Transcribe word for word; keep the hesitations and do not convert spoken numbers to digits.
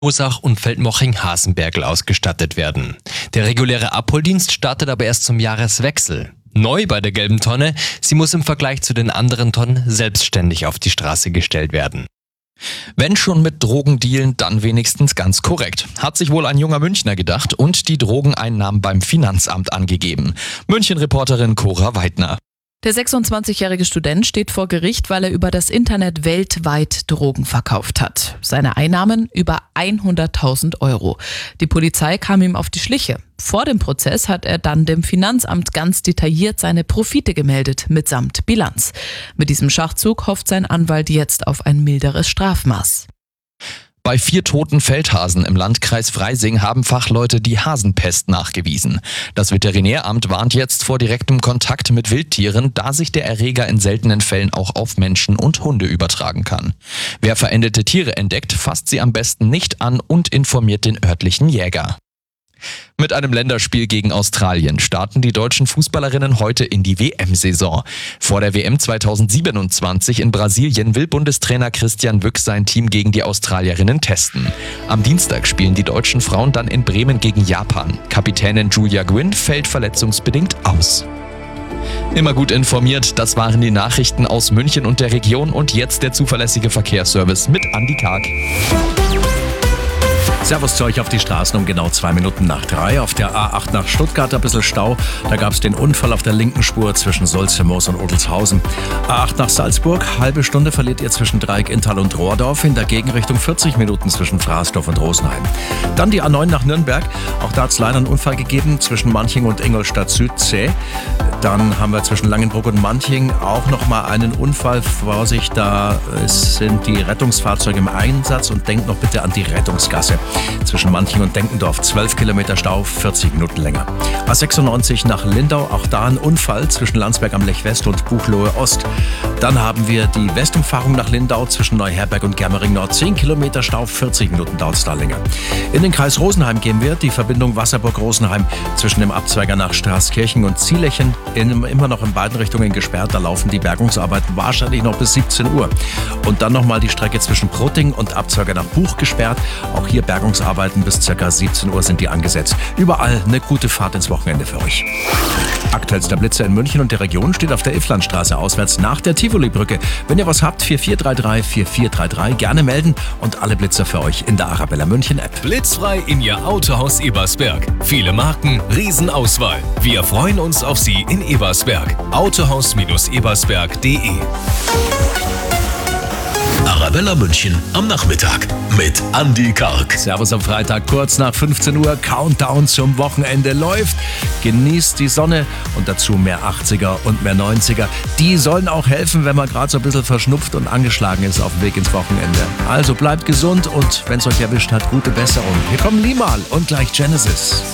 Moosach und Feldmoching-Hasenbergl ausgestattet werden. Der reguläre Abholdienst startet aber erst zum Jahreswechsel. Neu bei der gelben Tonne, sie muss im Vergleich zu den anderen Tonnen selbstständig auf die Straße gestellt werden. Wenn schon mit Drogendealen, dann wenigstens ganz korrekt. Hat sich wohl ein junger Münchner gedacht und die Drogeneinnahmen beim Finanzamt angegeben. München-Reporterin Cora Weidner. Der sechsundzwanzigjährige Student steht vor Gericht, weil er über das Internet weltweit Drogen verkauft hat. Seine Einnahmen über hunderttausend Euro. Die Polizei kam ihm auf die Schliche. Vor dem Prozess hat er dann dem Finanzamt ganz detailliert seine Profite gemeldet, mitsamt Bilanz. Mit diesem Schachzug hofft sein Anwalt jetzt auf ein milderes Strafmaß. Bei vier toten Feldhasen im Landkreis Freising haben Fachleute die Hasenpest nachgewiesen. Das Veterinäramt warnt jetzt vor direktem Kontakt mit Wildtieren, da sich der Erreger in seltenen Fällen auch auf Menschen und Hunde übertragen kann. Wer verendete Tiere entdeckt, fasst sie am besten nicht an und informiert den örtlichen Jäger. Mit einem Länderspiel gegen Australien starten die deutschen Fußballerinnen heute in die W M-Saison. Vor der W M zweitausendsiebenundzwanzig in Brasilien will Bundestrainer Christian Wück sein Team gegen die Australierinnen testen. Am Dienstag spielen die deutschen Frauen dann in Bremen gegen Japan. Kapitänin Julia Gwynn fällt verletzungsbedingt aus. Immer gut informiert, das waren die Nachrichten aus München und der Region und jetzt der zuverlässige Verkehrsservice mit Andi Karg. Servus zu euch auf die Straßen um genau zwei Minuten nach drei. Auf der A acht nach Stuttgart ein bisschen Stau. Da gab es den Unfall auf der linken Spur zwischen Solzermoos und Odelshausen. A acht nach Salzburg, halbe Stunde verliert ihr zwischen Dreieck, Inntal und Rohrdorf. In der Gegenrichtung vierzig Minuten zwischen Fraßdorf und Rosenheim. Dann die A neun nach Nürnberg. Auch da hat es leider einen Unfall gegeben zwischen Manching und Ingolstadt Süd zäh. Dann haben wir zwischen Langenbruck und Manching auch nochmal einen Unfall. Vorsicht, da sind die Rettungsfahrzeuge im Einsatz und denkt noch bitte an die Rettungsgasse. Zwischen Manching und Denkendorf zwölf Kilometer Stau, vierzig Minuten länger. A sechsundneunzig nach Lindau, auch da ein Unfall zwischen Landsberg am Lech West und Buchloe Ost. Dann haben wir die Westumfahrung nach Lindau zwischen Neuherberg und Germering Nord, zehn Kilometer Stau, vierzig Minuten dauert es da länger. In den Kreis Rosenheim gehen wir, die Verbindung Wasserburg-Rosenheim zwischen dem Abzweiger nach Straßkirchen und Zielechen in, immer noch in beiden Richtungen gesperrt. Da laufen die Bergungsarbeiten wahrscheinlich noch bis siebzehn Uhr. Und dann nochmal die Strecke zwischen Prutting und Abzweiger nach Buch gesperrt. Auch hier Bergungsarbeiten bis ca. siebzehn Uhr sind die angesetzt. Überall eine gute Fahrt ins Wochenende für euch. Aktuellster Blitzer in München und der Region steht auf der Ifflandstraße auswärts nach der Tivoli-Brücke. Wenn ihr was habt, vier vier drei drei vier vier drei drei, gerne melden und alle Blitzer für euch in der Arabella München App. Blitzfrei in Ihr Autohaus Ebersberg. Viele Marken, Riesenauswahl. Wir freuen uns auf Sie in Ebersberg. autohaus Ebersberg punkt de Arabella München am Nachmittag mit Andi Karg. Servus am Freitag, kurz nach fünfzehn Uhr. Countdown zum Wochenende läuft. Genießt die Sonne und dazu mehr achtziger und mehr neunziger. Die sollen auch helfen, wenn man gerade so ein bisschen verschnupft und angeschlagen ist auf dem Weg ins Wochenende. Also bleibt gesund und wenn es euch erwischt hat, gute Besserung. Hier kommen Limal und gleich Genesis.